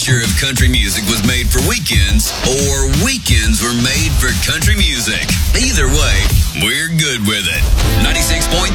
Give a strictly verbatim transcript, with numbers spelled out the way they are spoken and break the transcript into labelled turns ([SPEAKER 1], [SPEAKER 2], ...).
[SPEAKER 1] future of country music was made for weekends or weekends were made for country music. Either way, we're good with it. ninety-six point